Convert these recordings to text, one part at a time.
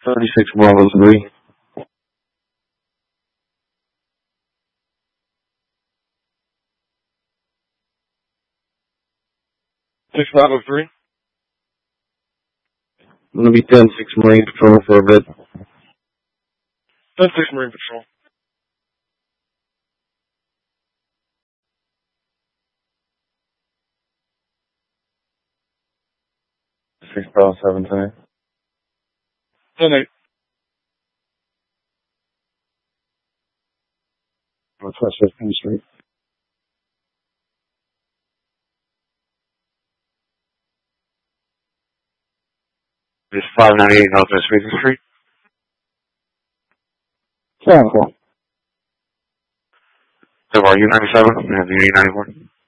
36 Bravo 3. 6503. I'm going to be 10-6 Marine Patrol for a bit. 10-6 Marine Patrol. Six Bravo 7 tonight. 10-8. Northwest 15th Street. It's 598 Northwest 15th Street. 7-4. So are you 97? I have you 94.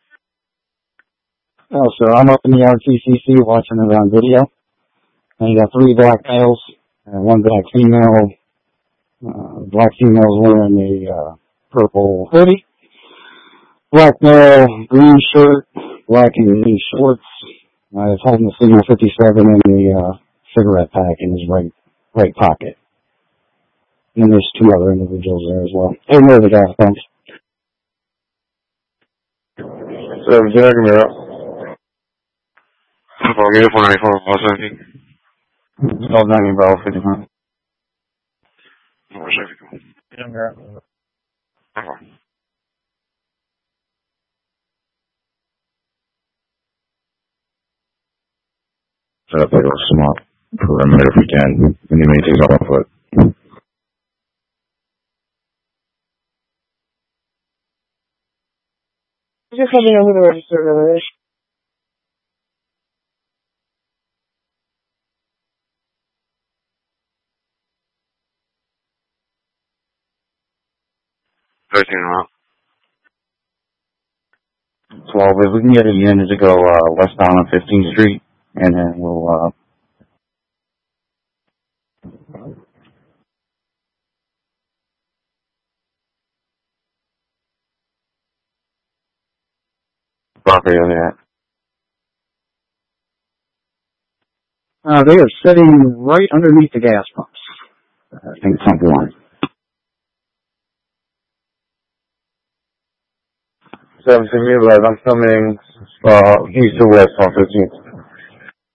Oh, sir, I'm up in the RTCC watching it on video. And you got 3 black males and 1 black female. Black female's wearing a purple hoodie. Black male, green shirt, black and green shorts. He's holding the Signal 57 in the cigarette pack in his right pocket. And then there's 2 other individuals there as well. Hey, where the guy? Thanks. 17, I can be up. I'll get it 494, Bravo 17. 1290 Bravo 51. Number 74. Yeah, I'm here. Okay. Set up like a small perimeter if we can. And he maintains on 1 foot. Just let me know who the registered number is. $13 12, if we can get a unit to go westbound on 15th Street, and then we'll property on that. they are sitting right underneath the gas pumps. I think pump 1. 17 I'm coming east to west on 15th.